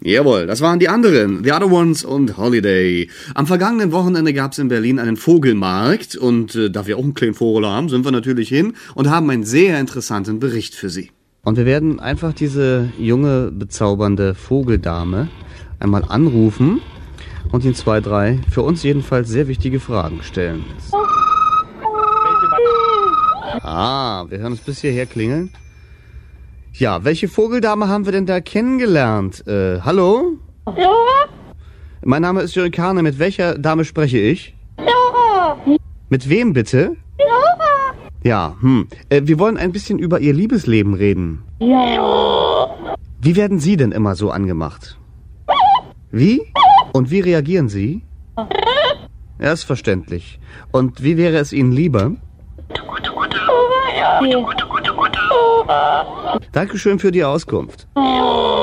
Jawohl, das waren die anderen, The Other Ones und Holiday. Am vergangenen Wochenende gab es in Berlin einen Vogelmarkt und da wir auch einen kleinen Vogel haben, sind wir natürlich hin und haben einen sehr interessanten Bericht für Sie. Und wir werden einfach diese junge, bezaubernde Vogeldame einmal anrufen und Ihnen 2, 3 für uns jedenfalls sehr wichtige Fragen stellen. Wir hören uns bis hierher klingeln. Ja, welche Vogeldame haben wir denn da kennengelernt? Hallo? Ja. Mein Name ist Jürgen Kahne. Mit welcher Dame spreche ich? Ja. Mit wem bitte? Ja. Ja, wir wollen ein bisschen über Ihr Liebesleben reden. Ja. Wie werden Sie denn immer so angemacht? Wie? Und wie reagieren Sie? Ja, ist verständlich. Und wie wäre es Ihnen lieber? Ja. Dankeschön für die Auskunft. Ja.